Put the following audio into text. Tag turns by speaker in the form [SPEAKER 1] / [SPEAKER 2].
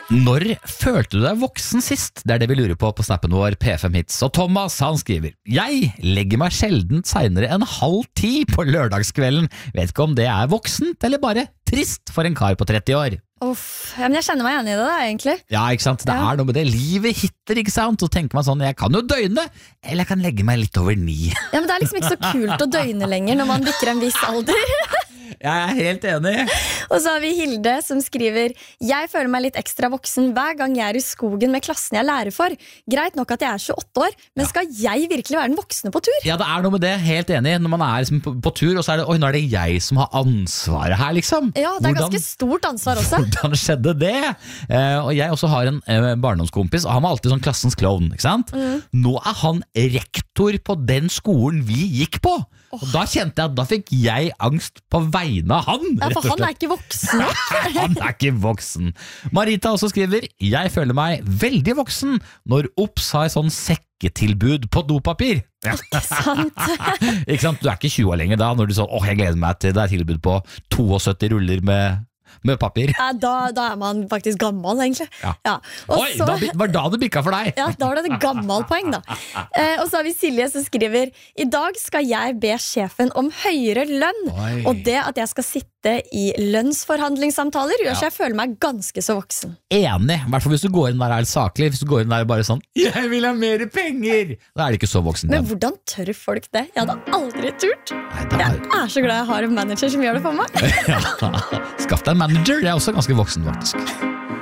[SPEAKER 1] Når følte du deg voksen sist? Det det vi lurer på snappen vår P5 Hits. Og Thomas han skriver: Jeg legger meg sjelden senere enn 9:30 på lørdagskvelden. Vet ikke om det voksent eller bare trist for en kar på 30 år.
[SPEAKER 2] Uff, ja, men jeg kjenner meg enig i det da, egentlig.
[SPEAKER 1] Ja, ikke sant? Det noe med det. Livet hitter, ikke sant? Og tenker man sånn, jeg kan jo døgne, eller jeg kan legge meg litt over 9.
[SPEAKER 2] Ja, men det liksom ikke så kult å døgne lenger når man bikker en viss alder.
[SPEAKER 1] Jeg helt enig.
[SPEAKER 2] Og så har vi Hilde som skriver: Jeg føler meg litt ekstra voksen hver gang jeg i skogen med klassen jeg lærer for. Greit nok at jeg 28 år, men skal jeg virkelig være den voksne på tur? Ja,
[SPEAKER 1] det noe med det, helt enig. Når man liksom på tur, og så det, oi, nå det jeg som har ansvaret her, liksom.
[SPEAKER 2] Ja, det ganske stort ansvar også.
[SPEAKER 1] Hvordan skjedde det? Og jeg også har en barndomskompis, og han var alltid sånn klassens klovn, ikke sant? Nå han rektor på den skolen vi gikk på. Og da kjente jeg at da fikk jeg angst på vegne av han.
[SPEAKER 2] Ja, for han ikke voksen nok.
[SPEAKER 1] Han ikke voksen. Marita også skriver: Jeg føler meg veldig voksen når Ops har sånn sekketilbud på dopapir.
[SPEAKER 2] Ikke sant?
[SPEAKER 1] Ikke sant? Du ikke 20 år lenger da, når du sånn, jeg gleder meg til det tilbud på 72 ruller med papir.
[SPEAKER 2] Ja, da man faktisk gammel, egentlig.
[SPEAKER 1] Ja. Oi,
[SPEAKER 2] så,
[SPEAKER 1] var da det bikka for deg?
[SPEAKER 2] Ja, da var det et gammelt poeng da. Og så har vi Silje som skriver: I dag skal jeg be sjefen om høyere lønn.
[SPEAKER 1] Oi.
[SPEAKER 2] Og det at jeg skal sitte i lønnsforhandlingssamtaler gjør så jeg føler meg ganske så voksen.
[SPEAKER 1] Enig, i hvert fall hvis du går inn der helt saklig. Hvis du går inn der bare sånn, jeg vil ha mer penger, da det ikke så voksen.
[SPEAKER 2] Men hvordan tør folk det? Jeg hadde aldri turt. Jeg så glad jeg har en manager som gjør det for meg.
[SPEAKER 1] Skaff deg en manager, det også ganske voksen faktisk.